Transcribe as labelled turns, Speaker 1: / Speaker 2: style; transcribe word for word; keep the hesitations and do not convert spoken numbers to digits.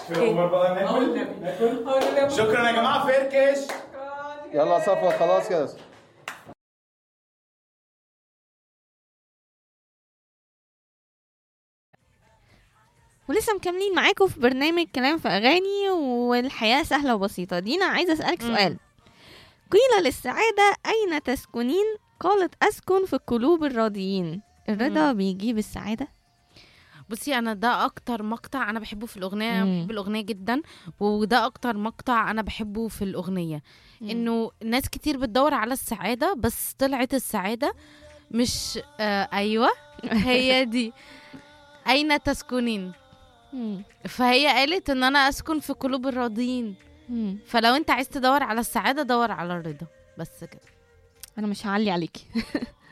Speaker 1: اوفر بقى، ناكل ناكل. شكرا يا جماعه، فركش.
Speaker 2: يلا صفوة خلاص كده.
Speaker 3: ولسه مكملين معاكم في برنامج كلام في اغاني، والحياه سهله وبسيطه. دينا عايزه اسالك
Speaker 4: مم.
Speaker 3: سؤال. قيل للسعاده اين تسكنين؟ قالت اسكن في قلوب الراضيين. الرضا
Speaker 4: مم.
Speaker 3: بيجيب السعاده؟
Speaker 4: بصي، انا ده اكتر مقطع انا بحبه في الاغنيه. انا
Speaker 3: مم.
Speaker 4: بحب الاغنيه جدا، وده اكتر مقطع انا بحبه في الاغنيه.
Speaker 3: مم.
Speaker 4: انه ناس كتير بتدور على السعاده، بس طلعت السعاده مش آه ايوه هي دي. اين تسكنين؟
Speaker 3: مم.
Speaker 4: فهي قالت ان انا اسكن في قلوب الراضيين.
Speaker 3: مم.
Speaker 4: فلو انت عايز تدور على السعاده، دور على الرضا، بس كده.
Speaker 3: انا مش هعلي عليكي.